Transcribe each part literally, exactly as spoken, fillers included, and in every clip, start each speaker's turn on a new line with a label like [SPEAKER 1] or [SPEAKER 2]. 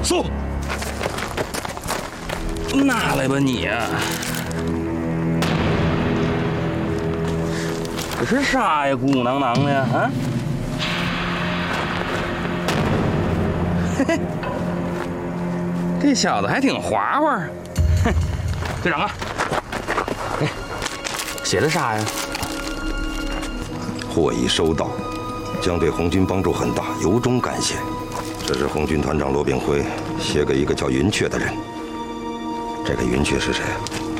[SPEAKER 1] 送。
[SPEAKER 2] 拿来吧你呀！这是啥呀？鼓囊囊的啊！嘿嘿，这小子还挺滑滑。哼，队长啊，哎，写的啥呀？
[SPEAKER 3] 货已收到，将对红军帮助很大，由衷感谢。这是红军团长罗炳辉写给一个叫云雀的人。这个云雀是谁？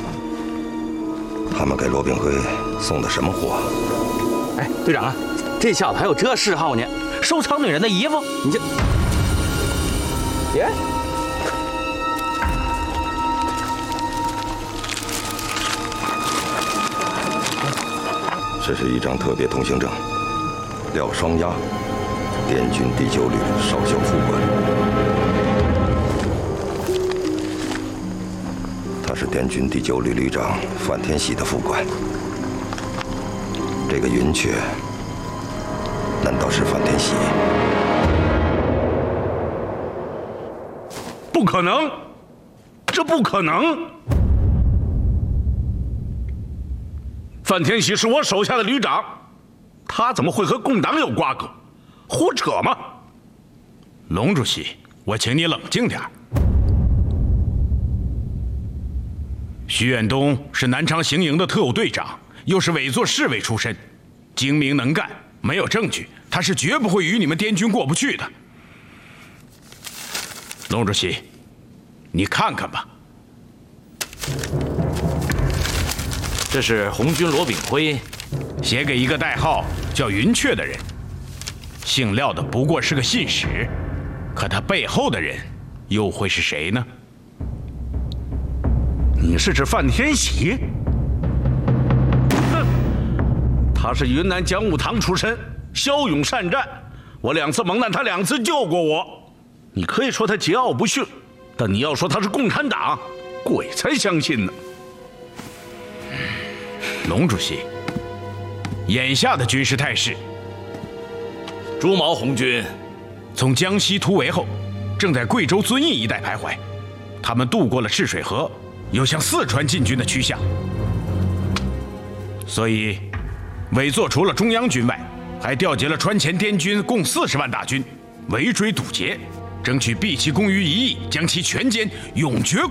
[SPEAKER 3] 他们给罗炳辉送的什么货？
[SPEAKER 2] 哎，队长啊，这小子还有这嗜好呢，收藏女人的衣服，你这，耶！
[SPEAKER 3] 这是一张特别通行证，廖双鸭，滇军第九旅少校副官。他是滇军第九旅旅长范天喜的副官。这个云雀，难道是范天喜？
[SPEAKER 1] 不可能，这不可能！范天喜是我手下的旅长，他怎么会和共党有瓜葛？胡扯嘛！
[SPEAKER 4] 龙主席，我请你冷静点。徐远东是南昌行营的特务队长，又是委座侍卫出身，精明能干，没有证据，他是绝不会与你们滇军过不去的。龙主席，你看看吧。
[SPEAKER 2] 这是红军罗炳辉
[SPEAKER 4] 写给一个代号叫云雀的人，姓廖的不过是个信使，可他背后的人又会是谁呢？
[SPEAKER 1] 你是指范天喜？哼，他是云南讲武堂出身，骁勇善战，我两次蒙难，他两次救过我。你可以说他桀骜不驯，但你要说他是共产党，鬼才相信呢。
[SPEAKER 4] 龙主席，眼下的军事态势，
[SPEAKER 2] 朱毛红军
[SPEAKER 4] 从江西突围后，正在贵州遵义一带徘徊，他们渡过了赤水河，有向四川进军的趋向。所以，委座除了中央军外，还调集了川黔滇军共四十万大军，围追堵截，争取毕其功于一役，将其全歼，永绝。